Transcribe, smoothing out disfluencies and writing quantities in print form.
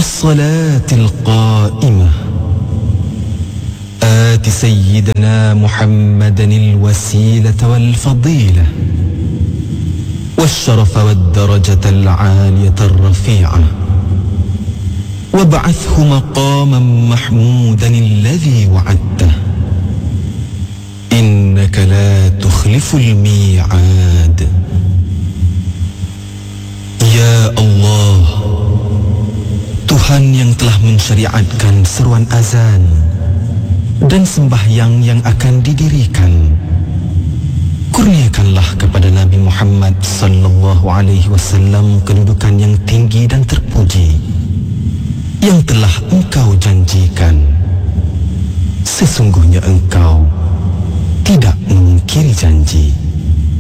والصلاة القائمة آت سيدنا محمدا الوسيلة والفضيلة والشرف والدرجة العالية الرفيعة وابعثه مقاما محمودا الذي وعدته إنك لا تخلف الميعاد. Ya Allah, Tuhan yang telah mensyariatkan seruan azan dan sembahyang yang akan didirikan, kurniakanlah kepada Nabi Muhammad sallallahu alaihi wasallam kedudukan yang tinggi dan terpuji yang telah Engkau janjikan. Sesungguhnya Engkau tidak mengingkari janji.